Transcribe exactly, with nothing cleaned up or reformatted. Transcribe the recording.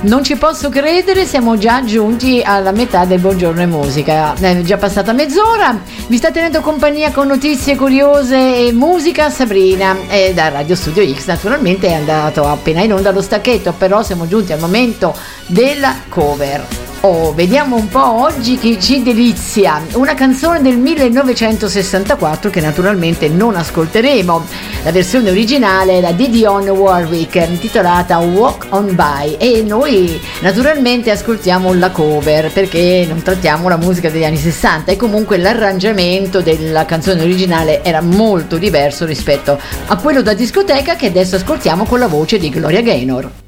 Non ci posso credere, siamo già giunti alla metà del Buongiorno e Musica. È già passata mezz'ora. Vi sta tenendo compagnia con notizie curiose e musica Sabrina. E da Radio Studio X naturalmente è andato appena in onda lo stacchetto, però siamo giunti al momento della cover. Oh, vediamo un po' oggi chi ci delizia. Una canzone del millenovecentosessantaquattro che naturalmente non ascolteremo. La versione originale è la di Dionne Warwick, intitolata Walk On By, e noi naturalmente ascoltiamo la cover perché non trattiamo la musica degli anni sessanta, e comunque l'arrangiamento della canzone originale era molto diverso rispetto a quello da discoteca che adesso ascoltiamo con la voce di Gloria Gaynor.